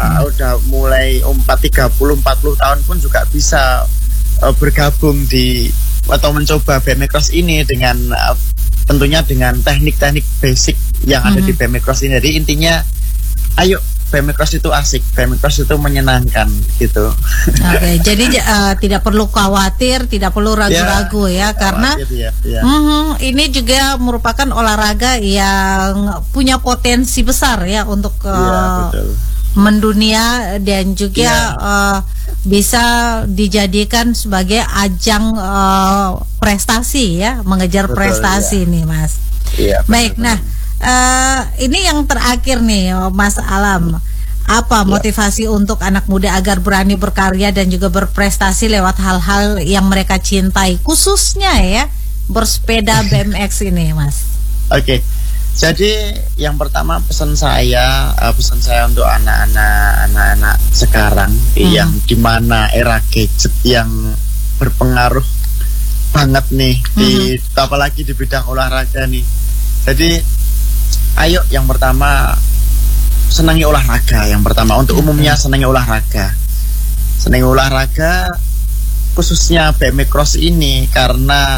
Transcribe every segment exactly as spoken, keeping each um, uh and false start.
hmm. udah mulai umur tiga puluh empat puluh tahun pun juga bisa uh, bergabung di atau mencoba B M X Cross ini dengan uh, tentunya dengan teknik-teknik basic yang ada hmm. di B M X Cross ini. Jadi intinya ayo, B M X Cross itu asik, B M X Cross itu menyenangkan gitu. Oke, okay, jadi uh, tidak perlu khawatir, tidak perlu ragu-ragu ya, ya karena ya, ya. Uh, ini juga merupakan olahraga yang punya potensi besar ya untuk uh, ya, betul. mendunia dan juga ya. uh, bisa dijadikan sebagai ajang uh, prestasi ya, mengejar betul, prestasi ya. nih Mas. Ya, baik, betul. nah. Uh, ini yang terakhir nih Mas Alam, apa motivasi ya. untuk anak muda agar berani berkarya dan juga berprestasi lewat hal-hal yang mereka cintai, khususnya ya bersepeda B M X ini Mas? Oke, okay. Jadi yang pertama pesan saya, uh, pesan saya untuk anak-anak anak-anak sekarang hmm. yang dimana era gadget yang berpengaruh banget nih hmm. di apalagi di bidang olahraga nih. Jadi ayo, yang pertama senangi olahraga. Yang pertama untuk umumnya senangi olahraga. Senangi olahraga khususnya B M X Cross ini karena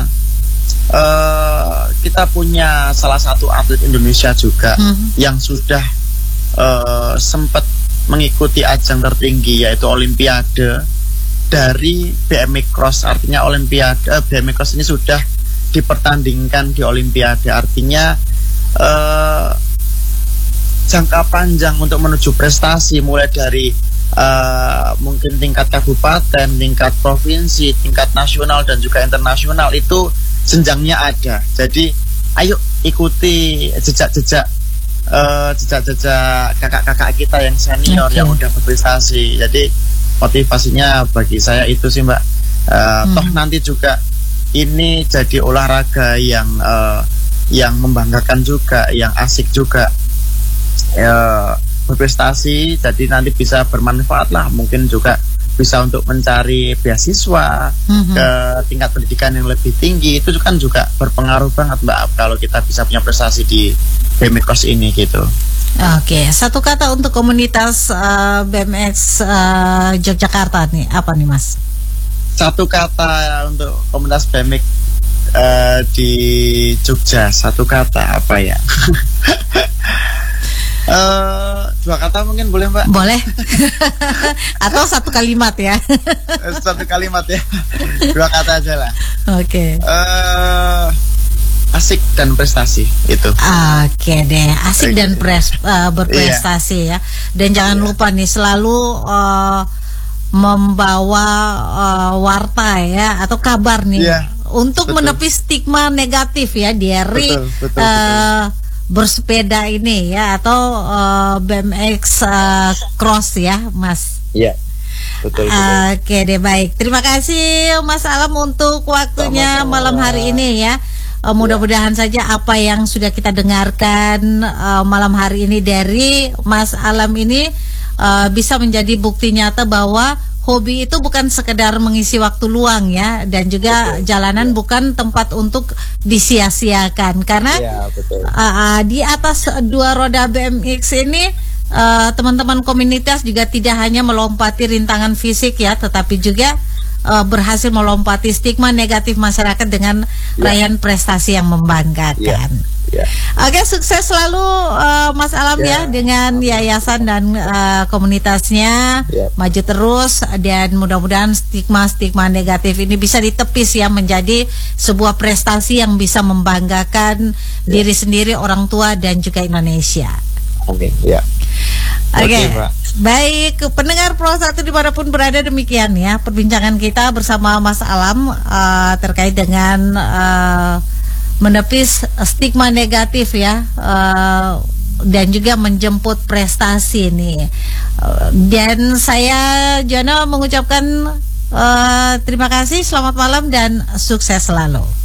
uh, kita punya salah satu atlet Indonesia juga mm-hmm. yang sudah uh, sempat mengikuti ajang tertinggi yaitu Olimpiade dari B M X Cross. Artinya Olimpiade uh, B M X Cross ini sudah dipertandingkan di Olimpiade. Artinya Uh, jangka panjang untuk menuju prestasi mulai dari uh, mungkin tingkat kabupaten, tingkat provinsi, tingkat nasional dan juga internasional itu jenjangnya ada. Jadi ayo ikuti jejak-jejak uh, jejak-jejak kakak-kakak kita yang senior okay. yang udah berprestasi. Jadi motivasinya bagi saya itu sih Mbak. Uh, hmm. Toh nanti juga ini jadi olahraga yang uh, yang membanggakan juga, yang asik juga, ya, berprestasi, jadi nanti bisa bermanfaat lah, mungkin juga bisa untuk mencari beasiswa mm-hmm. ke tingkat pendidikan yang lebih tinggi. Itu kan juga berpengaruh banget Mbak kalau kita bisa punya prestasi di B M X Cross ini gitu. Oke, satu kata untuk komunitas uh, B M X uh, Yogyakarta nih, apa nih Mas? Satu kata untuk komunitas B M X Uh, di Jogja, satu kata apa ya? uh, dua kata mungkin boleh Mbak? Boleh. Atau satu kalimat ya? Satu kalimat ya. Dua kata aja lah. Oke. Okay. Uh, asik dan prestasi itu. Oke okay deh, asik okay. dan pres, uh, berprestasi yeah. ya. Dan jangan yeah. lupa nih selalu uh, membawa uh, warta ya atau kabar nih. Yeah. Untuk betul. menepis stigma negatif ya dari betul, betul, uh, betul. bersepeda ini ya atau uh, B M X uh, Cross ya Mas. Iya. Betul. Uh, Oke okay deh, baik. Terima kasih Mas Alam untuk waktunya Sama-sama. malam hari ini ya. Uh, mudah-mudahan ya. saja apa yang sudah kita dengarkan uh, malam hari ini dari Mas Alam ini uh, bisa menjadi bukti nyata bahwa hobi itu bukan sekedar mengisi waktu luang ya, dan juga betul, jalanan ya. bukan tempat untuk disia-siakan karena ya, betul. Uh, di atas dua roda B M X ini uh, teman-teman komunitas juga tidak hanya melompati rintangan fisik ya, tetapi juga uh, berhasil melompati stigma negatif masyarakat dengan ya. raihan prestasi yang membanggakan. Ya. Ya. Oke, sukses selalu uh, Mas Alam ya, ya dengan yayasan dan uh, komunitasnya ya. Maju terus dan mudah-mudahan stigma-stigma negatif ini bisa ditepis ya menjadi sebuah prestasi yang bisa membanggakan ya. diri sendiri, orang tua dan juga Indonesia. Oke, ya. Oke. Okay. Baik, pendengar Pro satu dimanapun berada, demikian ya perbincangan kita bersama Mas Alam uh, terkait dengan uh, menepis stigma negatif ya uh, dan juga menjemput prestasi nih. Uh, dan saya Jono mengucapkan uh, terima kasih, selamat malam dan sukses selalu.